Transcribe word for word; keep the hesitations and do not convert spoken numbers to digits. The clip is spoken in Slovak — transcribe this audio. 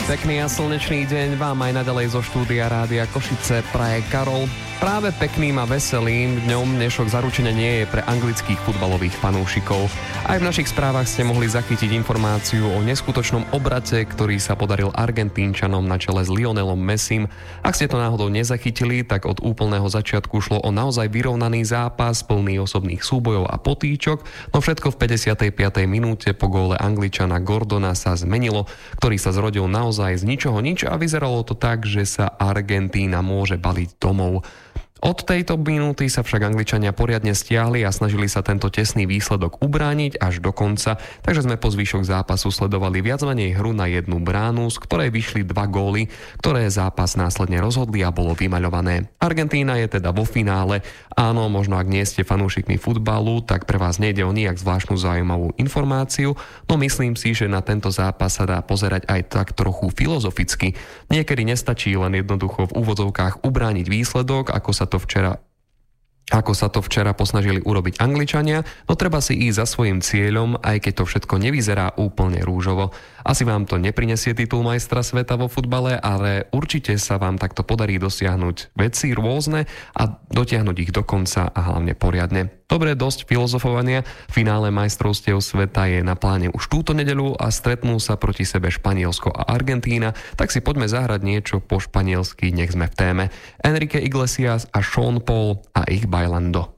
Pekný a slnečný deň vám aj naďalej zo štúdia Rádia Košice praje Karol. Práve pekným a veselým dňom dnešok zaručene nie je pre anglických futbalových fanúšikov. Aj v našich správach ste mohli zachytiť informáciu o neskutočnom obrate, ktorý sa podaril Argentínčanom na čele s Lionelom Messim. Ak ste to náhodou nezachytili, tak od úplného začiatku šlo o naozaj vyrovnaný zápas, plný osobných súbojov a potýčok, no všetko v päťdesiatej piatej minúte po góle Angličana Gordona sa zmenilo, ktorý sa zrodil naozaj z ničoho nič a vyzeralo to tak, že sa Argentína môže baliť domov. Od tejto minúty sa však Angličania poriadne stiahli a snažili sa tento tesný výsledok ubrániť až do konca, takže sme po zvyšok zápasu sledovali viac menej hru na jednu bránu, z ktorej vyšli dva góly, ktoré zápas následne rozhodli a bolo vymaľované. Argentína je teda vo finále. Áno, možno ak nie ste fanúšikmi futbalu, tak pre vás nejde o nijak zvláštnu zaujímavú informáciu, no myslím si, že na tento zápas sa dá pozerať aj tak trochu filozoficky. Niekedy nestačí len jednoducho v úvodzovkách ubrániť výsledok, ako sa to včera ako sa to včera posnažili urobiť Angličania, no treba si ísť za svojím cieľom, aj keď to všetko nevyzerá úplne rúžovo. Asi vám to neprinesie titul majstra sveta vo futbale, ale určite sa vám takto podarí dosiahnuť veci rôzne a dotiahnuť ich do konca a hlavne poriadne. Dobre, dosť filozofovania. Finále majstrovstiev sveta je na pláne už túto nedeľu a stretnú sa proti sebe Španielsko a Argentína, tak si poďme zahrať niečo po španielsky, nech sme v téme. Enrique Iglesias a Sean Paul a ich Bailando.